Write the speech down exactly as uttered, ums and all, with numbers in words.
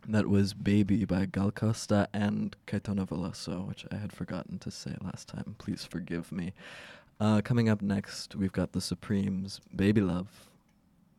That was Baby by Gal Costa and Caetano Veloso, which I had forgotten to say last time. Please forgive me. Uh, coming up next, we've got the Supremes, Baby Love.